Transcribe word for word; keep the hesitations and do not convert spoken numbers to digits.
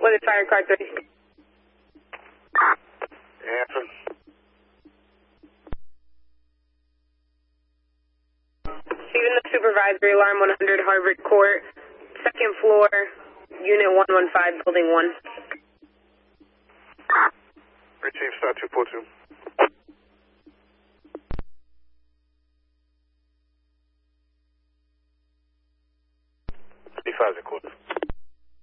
Was it fire car three? Answer. Receiving the supervisory alarm, one hundred Harvard Court, second floor, unit one one five, building one. Retrieve star two four two. fifty-five is a quarter.